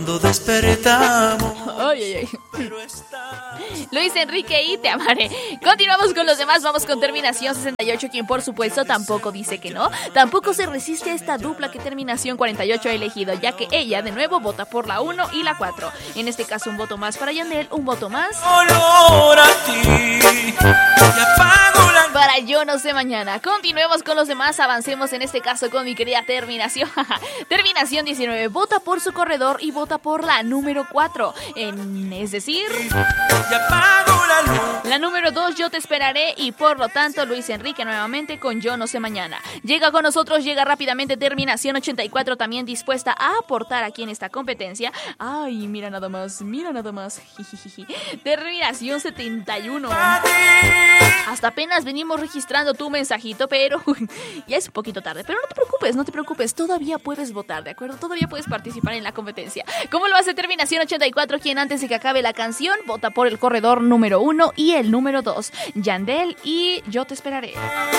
Despertamos. Ay, ay, ay. Luis Enrique y Te amaré. Continuamos con los demás. Vamos con terminación 68, quien por supuesto tampoco dice que no. Tampoco se resiste a esta dupla que terminación 48 ha elegido, ya que ella de nuevo vota por la 1 y la 4. En este caso un voto más para Yandel, un voto más para Yo no sé mañana. Continuemos con los demás. Avancemos en este caso con mi querida terminación. Terminación 19 vota por su corredor y vota por la número 4. Es decir, la número 2, Yo te esperaré, y por lo tanto Luis Enrique nuevamente con Yo no sé mañana. Llega con nosotros, llega rápidamente terminación 84, también dispuesta a aportar aquí en esta competencia. Ay, mira nada más. Terminación 71. Hasta apenas venimos registrando tu mensajito, pero ya es un poquito tarde. Pero no te preocupes, todavía puedes votar, ¿de acuerdo? Todavía puedes participar en la competencia. ¿Cómo lo hace terminación 84? Quien antes de que acabe la canción vota por el corredor número 1 y el número 2, Yandel y Yo te esperaré.